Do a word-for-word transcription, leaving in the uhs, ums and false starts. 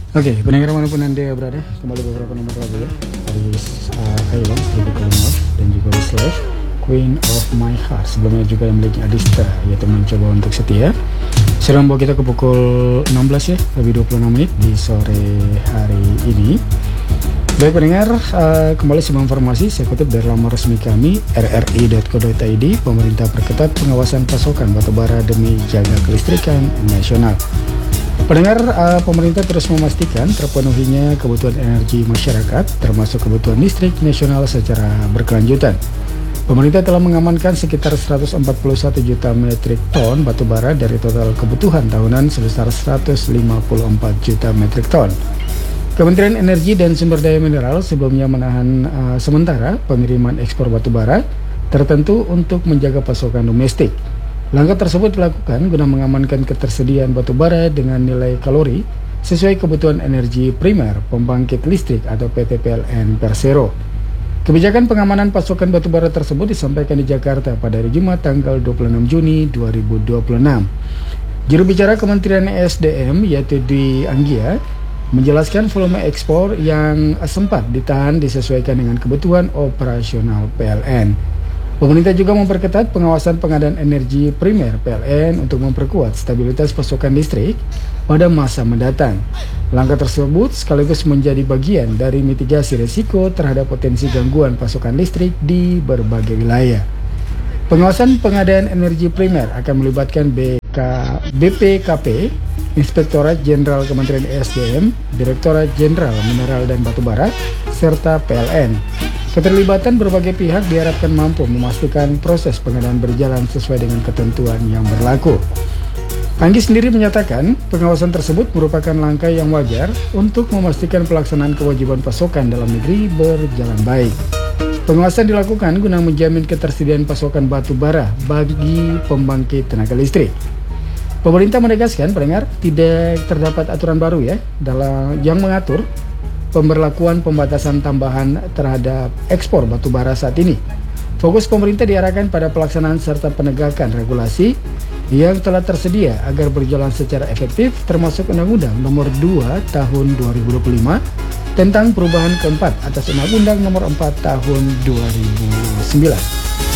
Oke, pendengar manapun Anda berada, kembali beberapa nomor lagu ya. Dari uh, Kailon, Seribu Kalimat, dan juga Westlife, Queen of My Heart. Sebelumnya juga yang milik Adista, yaitu mencoba untuk setia. Sudah membawa kita ke pukul enam belas ya, lebih dua puluh enam menit di sore hari ini. Baik pendengar, uh, kembali sebuah informasi saya kutip dari laman resmi kami r r i dot co dot i d. Pemerintah perketat pengawasan pasokan batubara demi jaga kelistrikan nasional. Pendengar, uh, pemerintah terus memastikan terpenuhinya kebutuhan energi masyarakat, termasuk kebutuhan listrik nasional secara berkelanjutan. Pemerintah telah mengamankan sekitar seratus empat puluh satu juta metrik ton batubara dari total kebutuhan tahunan sebesar seratus lima puluh empat juta metrik ton. Kementerian Energi dan Sumber Daya Mineral sebelumnya menahan uh, sementara pengiriman ekspor batubara tertentu untuk menjaga pasokan domestik. Langkah tersebut dilakukan guna mengamankan ketersediaan batubara dengan nilai kalori sesuai kebutuhan energi primer pembangkit listrik atau P T P L N Persero. Kebijakan pengamanan pasokan batubara tersebut disampaikan di Jakarta pada hari Jumat tanggal dua puluh enam Juni dua ribu dua puluh enam. Juru bicara Kementerian E S D M yaitu Dwi Anggia menjelaskan volume ekspor yang sempat ditahan disesuaikan dengan kebutuhan operasional P L N. Pemerintah juga memperketat pengawasan pengadaan energi primer P L N untuk memperkuat stabilitas pasokan listrik pada masa mendatang. Langkah tersebut sekaligus menjadi bagian dari mitigasi risiko terhadap potensi gangguan pasokan listrik di berbagai wilayah. Pengawasan pengadaan energi primer akan melibatkan B P K P, Inspektorat Jenderal Kementerian E S D M, Direktorat Jenderal Mineral dan Batubara, serta P L N. Keterlibatan berbagai pihak diharapkan mampu memastikan proses pengadaan berjalan sesuai dengan ketentuan yang berlaku. Anggi sendiri menyatakan pengawasan tersebut merupakan langkah yang wajar untuk memastikan pelaksanaan kewajiban pasokan dalam negeri berjalan baik. Pengawasan dilakukan guna menjamin ketersediaan pasokan batu bara bagi pembangkit tenaga listrik. Pemerintah menegaskan, pendengar, tidak terdapat aturan baru ya dalam yang mengatur pemberlakuan pembatasan tambahan terhadap ekspor batu bara saat ini. Fokus pemerintah diarahkan pada pelaksanaan serta penegakan regulasi yang telah tersedia agar berjalan secara efektif, termasuk Undang-Undang Nomor dua Tahun dua ribu dua puluh lima tentang perubahan keempat atas Undang-Undang Nomor empat Tahun dua ribu sembilan.